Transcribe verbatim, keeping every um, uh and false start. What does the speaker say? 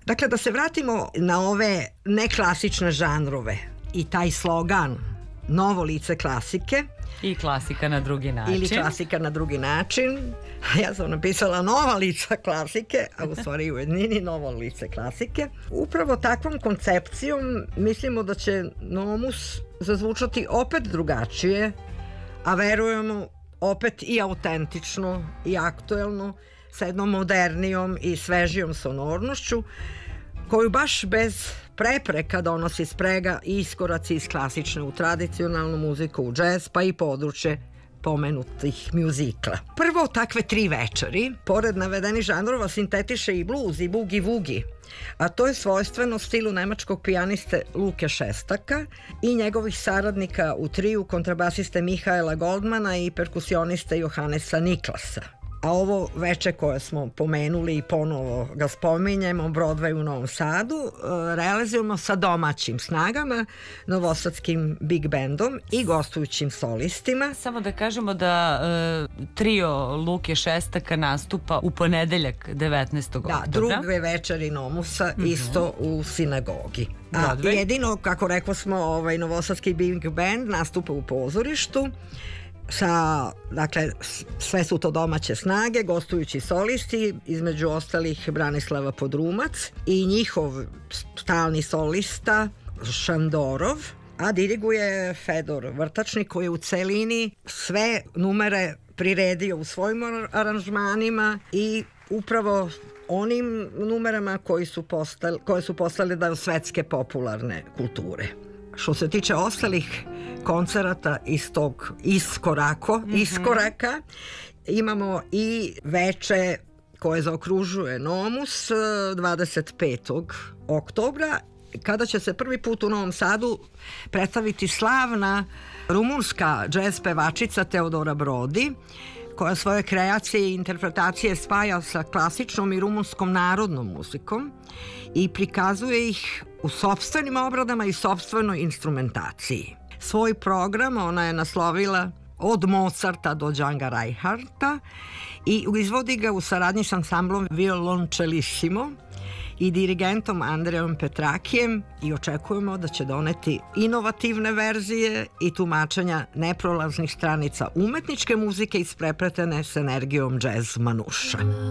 Dakle, da se vratimo na ove neklasične žanrove i taj slogan novo lice klasike. I klasika na drugi način. Ili klasika na drugi način. Ja sam napisala nova lica klasike, a u stvari u jednini novo lice klasike. Upravo takvom koncepcijom mislimo da će Nomus zazvučati opet drugačije, a verujemo opet i autentično i aktuelno, sa jednom modernijom i svežijom sonornošću, koju baš bez prepreka donosi sprega i iskoraci iz klasične u tradicionalnu muziku, u džez, pa i područje pomenutih mjuzikla. Prvo takve tri večeri, pored navedenih žanrova, sintetiše i bluz i bugi-vugi, a to je svojstveno stilu nemačkog pijaniste Luke Šestaka i njegovih saradnika u triju, kontrabasiste Mihaela Goldmana i perkusioniste Johannesa Niklasa. A ovo veče koje smo pomenuli i ponovo ga spominjemo, Broadway u Novom Sadu, realizujemo sa domaćim snagama, novosadskim big bandom i gostujućim solistima. Samo da kažemo da e, trio Luke Šestaka nastupa u ponedeljak devetnaestog oktobra. Da, druge večeri Nomusa, mm-hmm. isto u sinagogi. A Broadway. Jedino, kako rekao smo, ovaj novosadski big band nastupa u pozorištu. Sa, dakle, sve su to domaće snage, gostujući solisti, između ostalih Branislava Podrumac i njihov stalni solista Šandorov, a diriguje Fedor Vrtačnik, koji je u celini sve numere priredio u svojim aranžmanima i upravo onim numerama koji su postali, koje su postali da svetske popularne kulture. Što se tiče ostalih koncerata iz tog iskorako, mm-hmm. iskoraka, imamo i veče koje zaokružuje Nomus dvadeset petog oktobra, kada će se prvi put u Novom Sadu predstaviti slavna rumunska džez pevačica Teodora Brodi, koja svoje kreacije i interpretacije spaja sa klasičnom i rumunskom narodnom muzikom i prikazuje ih u sopstvenim obradama i sopstvenoj instrumentaciji. Svoj program ona je naslovila Od Mozarta do Django Reinhardta i izvodi ga u saradnji s ansamblom Violončelissimo i dirigentom Andrejom Petrakijem i očekujemo da će doneti inovativne verzije i tumačenja neprolaznih stranica umetničke muzike isprepletene s energijom džez manuša.